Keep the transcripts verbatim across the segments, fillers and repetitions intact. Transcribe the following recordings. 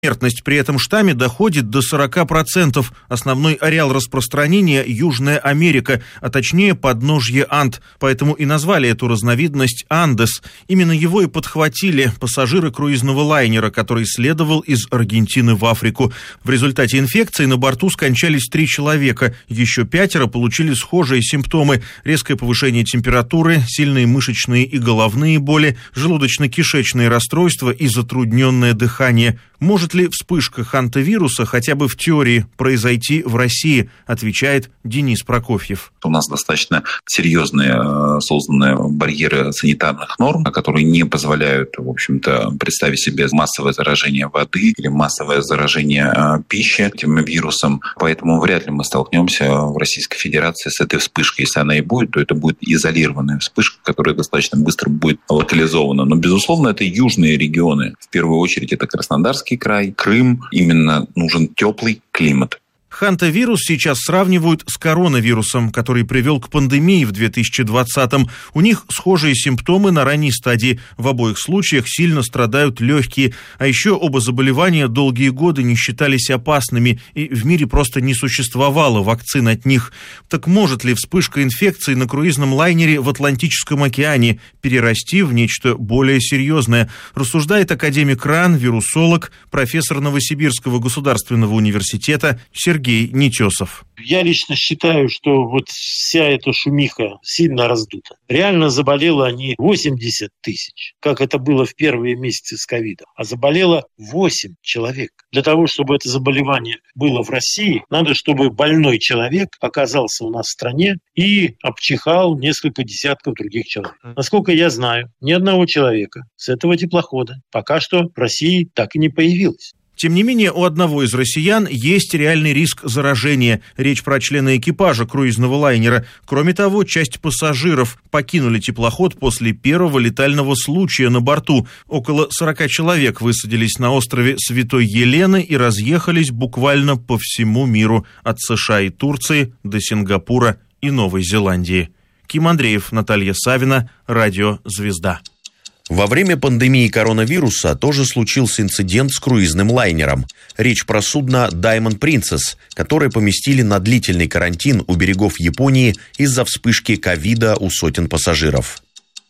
Смертность при этом штамме доходит до сорок процентов. Основной ареал распространения – Южная Америка, а точнее подножье Анд. Поэтому и назвали эту разновидность Андес. Именно его и подхватили пассажиры круизного лайнера, который следовал из Аргентины в Африку. В результате инфекции на борту скончались три человека. Еще пятеро получили схожие симптомы: резкое повышение температуры, сильные мышечные и головные боли, желудочно-кишечные расстройства и затрудненное дыхание. Может ли вспышка хантавируса хотя бы в теории произойти в России, отвечает Денис Прокофьев. У нас достаточно серьезные созданы барьеры санитарных норм, которые не позволяют, в общем-то, представить себе массовое заражение воды или массовое заражение пищи этим вирусом. Поэтому вряд ли мы столкнемся в Российской Федерации с этой вспышкой. Если она и будет, то это будет изолированная вспышка, которая достаточно быстро будет локализована. Но, безусловно, это южные регионы. В первую очередь это Краснодарский край, Крым. Именно нужен теплый климат. Хантавирус сейчас сравнивают с коронавирусом, который привел к пандемии в две тысячи двадцатом. У них схожие симптомы на ранней стадии. В обоих случаях сильно страдают легкие. А еще оба заболевания долгие годы не считались опасными, и в мире просто не существовало вакцин от них. Так может ли вспышка инфекции на круизном лайнере в Атлантическом океане перерасти в нечто более серьезное? Рассуждает академик РАН, вирусолог, профессор Новосибирского государственного университета Сергей Сергей Нетесов. Я лично считаю, что вот вся эта шумиха сильно раздута. Реально заболело они восемьдесят тысяч, как это было в первые месяцы с ковидом. А заболело восемь человек. Для того, чтобы это заболевание было в России, надо, чтобы больной человек оказался у нас в стране и обчихал несколько десятков других человек. Насколько я знаю, ни одного человека с этого теплохода пока что в России так и не появилось. Тем не менее, у одного из россиян есть реальный риск заражения. Речь про члена экипажа круизного лайнера. Кроме того, часть пассажиров покинули теплоход после первого летального случая на борту. Около сорока человек высадились на острове Святой Елены и разъехались буквально по всему миру, от США и Турции до Сингапура и Новой Зеландии. Ким Андреев, Наталья Савина, Радио «Звезда». Во время пандемии коронавируса тоже случился инцидент с круизным лайнером. Речь про судно Diamond Princess, которое поместили на длительный карантин у берегов Японии из-за вспышки ковида у сотен пассажиров.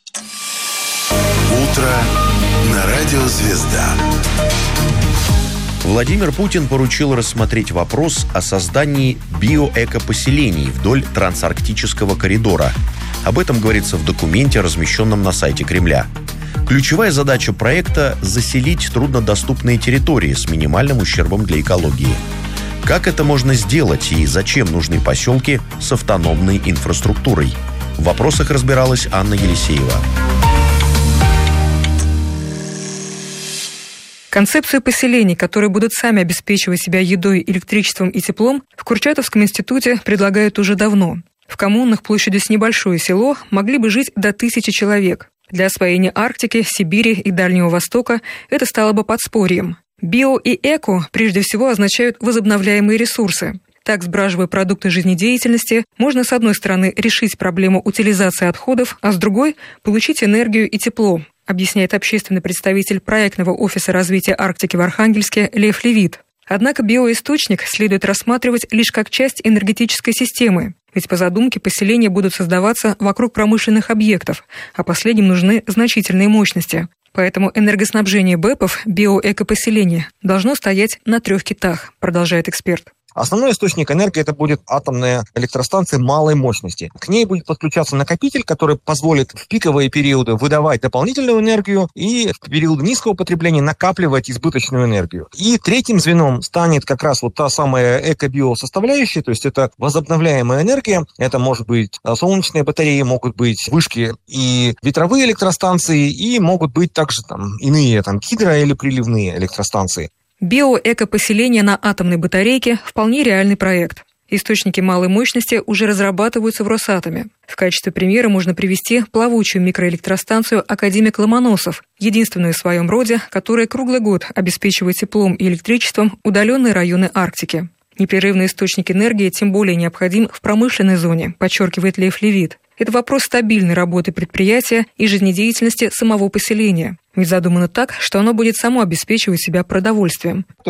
Утро на Радио «Звезда». Владимир Путин поручил рассмотреть вопрос о создании биоэкопоселений вдоль трансарктического коридора. Об этом говорится в документе, размещенном на сайте Кремля. Ключевая задача проекта – заселить труднодоступные территории с минимальным ущербом для экологии. Как это можно сделать и зачем нужны поселки с автономной инфраструктурой? В вопросах разбиралась Анна Елисеева. Концепцию поселений, которые будут сами обеспечивать себя едой, электричеством и теплом, в Курчатовском институте предлагают уже давно. В коммунах площадью с небольшое село могли бы жить до тысячи человек. Для освоения Арктики, Сибири и Дальнего Востока это стало бы подспорьем. Био и эко прежде всего означают возобновляемые ресурсы. Так, сбраживая продукты жизнедеятельности, можно с одной стороны решить проблему утилизации отходов, а с другой – получить энергию и тепло, объясняет общественный представитель проектного офиса развития Арктики в Архангельске Лев Левит. Однако биоисточник следует рассматривать лишь как часть энергетической системы, ведь по задумке поселения будут создаваться вокруг промышленных объектов, а последним нужны значительные мощности. Поэтому энергоснабжение БЭПов, биоэкопоселения, должно стоять на трех китах, продолжает эксперт. Основной источник энергии – это будет атомная электростанция малой мощности. К ней будет подключаться накопитель, который позволит в пиковые периоды выдавать дополнительную энергию и в периоды низкого потребления накапливать избыточную энергию. И третьим звеном станет как раз вот та самая эко-био-составляющая, то есть это возобновляемая энергия. Это может быть солнечные батареи, могут быть вышки и ветровые электростанции, и могут быть также там иные там гидро- или приливные электростанции. Биоэкопоселение на атомной батарейке – вполне реальный проект. Источники малой мощности уже разрабатываются в Росатоме. В качестве примера можно привести плавучую микроэлектростанцию «Академик Ломоносов», единственную в своем роде, которая круглый год обеспечивает теплом и электричеством удаленные районы Арктики. Непрерывный источник энергии тем более необходим в промышленной зоне, подчеркивает Лев Левит. Это вопрос стабильной работы предприятия и жизнедеятельности самого поселения. Ведь задумано так, что оно будет само обеспечивать себя продовольствием.